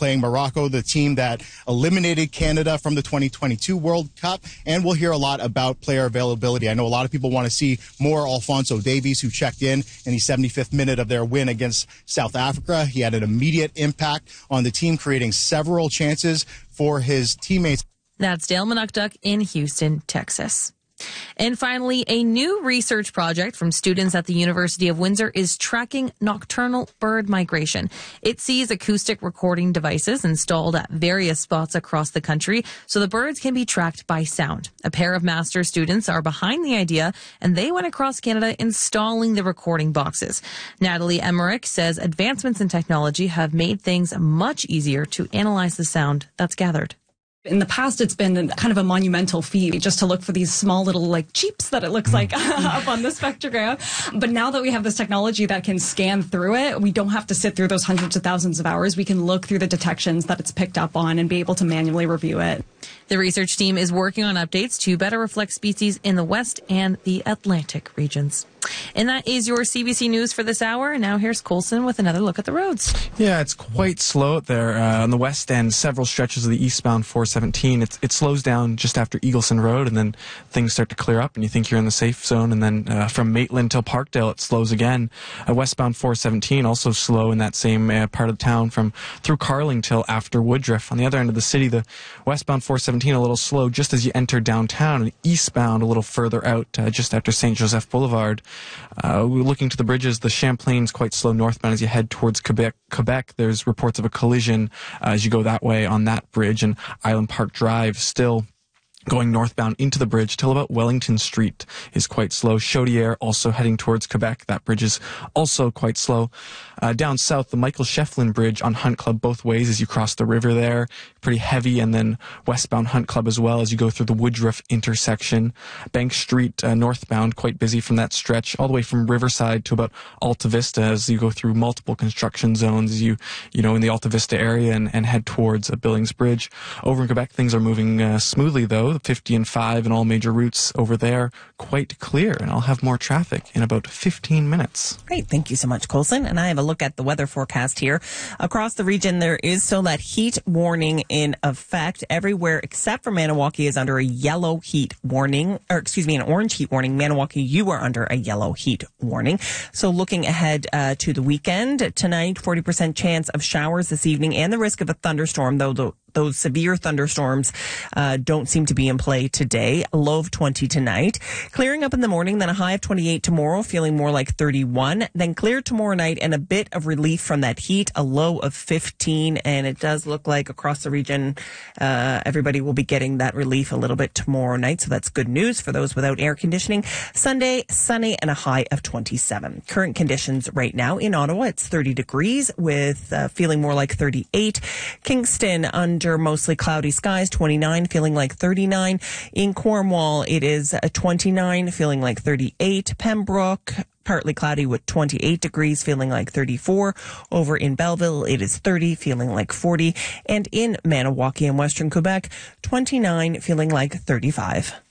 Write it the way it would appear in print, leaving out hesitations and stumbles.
playing Morocco, the team that eliminated Canada from the 2022 World Cup. And we'll hear a lot about player availability. I know a lot of people want to see more Alphonso Davies, who checked in the 75th minute of their win against South Africa. He had an immediate impact on the team, creating several chances for his teammates. That's Dale Manukduk in Houston, Texas. And finally, a new research project from students at the University of Windsor is tracking nocturnal bird migration. It sees acoustic recording devices installed at various spots across the country so the birds can be tracked by sound. A pair of master's students are behind the idea, and they went across Canada installing the recording boxes. Natalie Emmerich says advancements in technology have made things much easier to analyze the sound that's gathered. In the past, it's been kind of a monumental feat just to look for these small little cheeps that it looks like up on the spectrogram. But now that we have this technology that can scan through it, we don't have to sit through those hundreds of thousands of hours. We can look through the detections that it's picked up on and be able to manually review it. The research team is working on updates to better reflect species in the West and the Atlantic regions. And that is your CBC News for this hour. Now here's Colson with another look at the roads. Yeah, it's quite slow out there on the west end. Several stretches of the eastbound 417. It slows down just after Eagleson Road, and then things start to clear up, and you think you're in the safe zone. And then from Maitland till Parkdale, it slows again. Westbound 417 also slow in that same part of town from through Carling till after Woodruff. On the other end of the city, the westbound 417 a little slow just as you enter downtown, and eastbound a little further out just after St. Joseph Boulevard. We're looking to the bridges. The Champlain's quite slow northbound as you head towards Quebec. There's reports of a collision as you go that way on that bridge, and Island Park Drive still going northbound into the bridge till about Wellington Street is quite slow. Chaudière also heading towards Quebec. That bridge is also quite slow. Down south, the Michael Shefflin Bridge on Hunt Club both ways as you cross the river there. Pretty heavy. And then westbound Hunt Club as well as you go through the Woodruff intersection. Bank Street northbound, quite busy from that stretch all the way from Riverside to about Alta Vista as you go through multiple construction zones as you know, in the Alta Vista area and head towards Billings Bridge. Over in Quebec, things are moving smoothly though. 50 and 5 and all major routes over there quite clear, and I'll have more traffic in about 15 minutes. Great. Thank you so much, Colson. And I have a look at the weather forecast here. Across the region, there is still that heat warning in effect. Everywhere except for Maniwaki is under a yellow heat warning, an orange heat warning. Maniwaki, you are under a yellow heat warning. So looking ahead to the weekend, tonight, 40% chance of showers this evening and the risk of a thunderstorm, though those severe thunderstorms don't seem to be in play today. A low of 20 tonight. Clearing up in the morning, then a high of 28 tomorrow, feeling more like 31. Then clear tomorrow night and a bit of relief from that heat, a low of 15. And it does look like across the region, everybody will be getting that relief a little bit tomorrow night. So that's good news for those without air conditioning. Sunday, sunny and a high of 27. Current conditions right now in Ottawa, it's 30 degrees with feeling more like 38. Kingston under mostly cloudy skies, 29, feeling like 39. In Cornwall, it is 29, feeling like 38. Pembroke, partly cloudy with 28 degrees, feeling like 34. Over in Belleville, it is 30, feeling like 40. And in Maniwaki in Western Quebec, 29, feeling like 35.